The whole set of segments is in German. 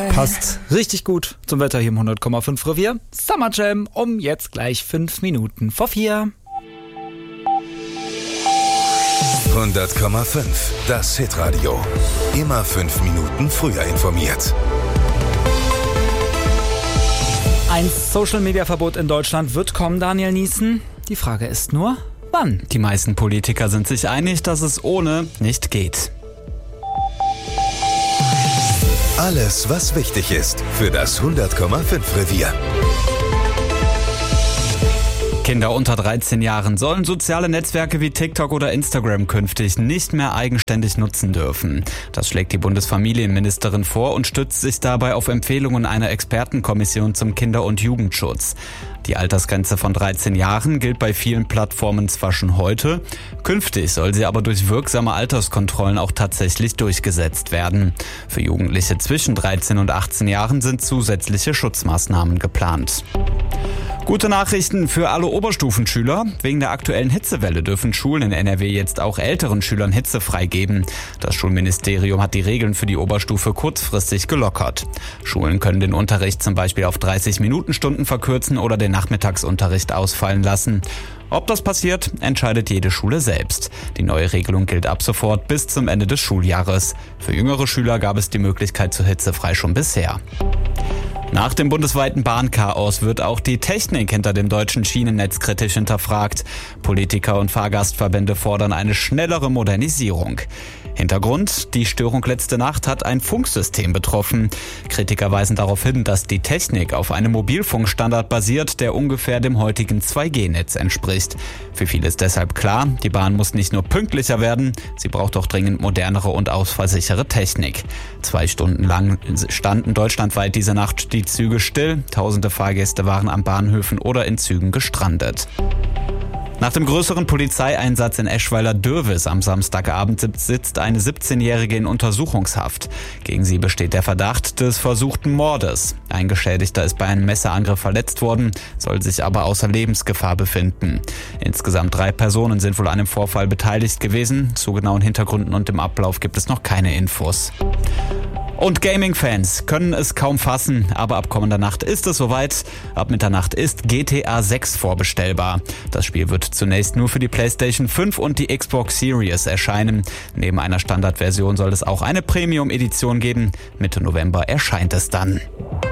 Passt richtig gut zum Wetter hier im 100,5 Revier. Summer Jam um jetzt gleich 5 Minuten vor 4. 100,5, das Hitradio. Immer 5 Minuten früher informiert. Ein Social-Media-Verbot in Deutschland wird kommen, Daniel Niesen. Die Frage ist nur, wann? Die meisten Politiker sind sich einig, dass es ohne nicht geht. Alles, was wichtig ist für das 100,5 Revier. Kinder unter 13 Jahren sollen soziale Netzwerke wie TikTok oder Instagram künftig nicht mehr eigenständig nutzen dürfen. Das schlägt die Bundesfamilienministerin vor und stützt sich dabei auf Empfehlungen einer Expertenkommission zum Kinder- und Jugendschutz. Die Altersgrenze von 13 Jahren gilt bei vielen Plattformen zwar schon heute, künftig soll sie aber durch wirksame Alterskontrollen auch tatsächlich durchgesetzt werden. Für Jugendliche zwischen 13 und 18 Jahren sind zusätzliche Schutzmaßnahmen geplant. Gute Nachrichten für alle Oberstufenschüler. Wegen der aktuellen Hitzewelle dürfen Schulen in NRW jetzt auch älteren Schülern hitzefrei geben. Das Schulministerium hat die Regeln für die Oberstufe kurzfristig gelockert. Schulen können den Unterricht zum Beispiel auf 30-Minuten-Stunden verkürzen oder den Nachmittagsunterricht ausfallen lassen. Ob das passiert, entscheidet jede Schule selbst. Die neue Regelung gilt ab sofort bis zum Ende des Schuljahres. Für jüngere Schüler gab es die Möglichkeit zu hitzefrei schon bisher. Nach dem bundesweiten Bahnchaos wird auch die Technik hinter dem deutschen Schienennetz kritisch hinterfragt. Politiker und Fahrgastverbände fordern eine schnellere Modernisierung. Hintergrund: Die Störung letzte Nacht hat ein Funksystem betroffen. Kritiker weisen darauf hin, dass die Technik auf einem Mobilfunkstandard basiert, der ungefähr dem heutigen 2G-Netz entspricht. Für viele ist deshalb klar, die Bahn muss nicht nur pünktlicher werden, sie braucht auch dringend modernere und ausfallsichere Technik. 2 Stunden lang standen deutschlandweit diese Nacht die Züge still, tausende Fahrgäste waren an Bahnhöfen oder in Zügen gestrandet. Nach dem größeren Polizeieinsatz in Eschweiler-Dürwes am Samstagabend sitzt eine 17-Jährige in Untersuchungshaft. Gegen sie besteht der Verdacht des versuchten Mordes. Ein Geschädigter ist bei einem Messerangriff verletzt worden, soll sich aber außer Lebensgefahr befinden. Insgesamt 3 Personen sind wohl an dem Vorfall beteiligt gewesen. Zu genauen Hintergründen und dem Ablauf gibt es noch keine Infos. Und Gaming-Fans können es kaum fassen, aber ab kommender Nacht ist es soweit. Ab Mitternacht ist GTA 6 vorbestellbar. Das Spiel wird zunächst nur für die PlayStation 5 und die Xbox Series erscheinen. Neben einer Standardversion soll es auch eine Premium-Edition geben. Mitte November erscheint es dann.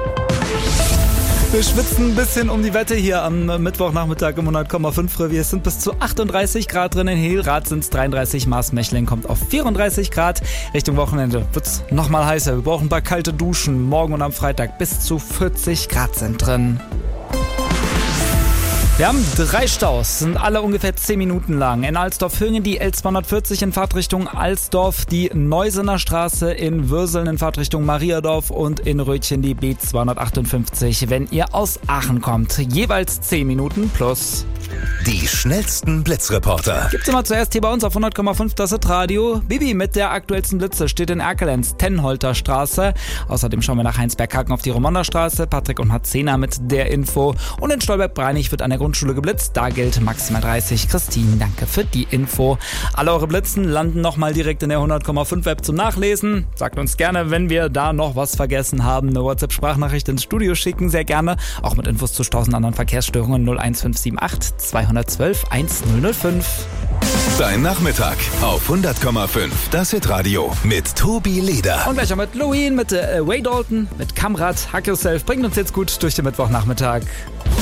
Wir schwitzen ein bisschen um die Wette hier am Mittwochnachmittag im 100,5 Revier. Es sind bis zu 38 Grad drin. In Hehlrath sind es 33. Maasmechelen kommt auf 34 Grad. Richtung Wochenende wird es nochmal heißer. Wir brauchen ein paar kalte Duschen. Morgen und am Freitag bis zu 40 Grad sind drin. Wir haben 3 Staus, sind alle ungefähr 10 Minuten lang. In Alsdorf-Hüngen die L240 in Fahrtrichtung Alsdorf, die Neusener Straße in Würseln in Fahrtrichtung Mariadorf und in Rötchen die B258, wenn ihr aus Aachen kommt. Jeweils 10 Minuten plus. Die schnellsten Blitzreporter. Gibt's immer zuerst hier bei uns auf 100,5 das Radio. Bibi mit der aktuellsten Blitze steht in Erkelenz, Tenholter Straße. Außerdem schauen wir nach Heinsberg-Haken auf die Romonda Straße. Patrick und Hatzena mit der Info. Und in Stolberg-Breinig wird an der Grundschule geblitzt. Da gilt maximal 30. Christine, danke für die Info. Alle eure Blitzen landen nochmal direkt in der 100,5 App zum Nachlesen. Sagt uns gerne, wenn wir da noch was vergessen haben. Eine WhatsApp-Sprachnachricht ins Studio schicken, sehr gerne. Auch mit Infos zu 1000 anderen Verkehrsstörungen 01578 212 1005. Dein Nachmittag auf 100,5, das Hitradio mit Tobi Leder. Und gleich auch mit Louis, mit Way Dalton, mit Kamrat, Hack Yourself. Bringt uns jetzt gut durch den Mittwochnachmittag.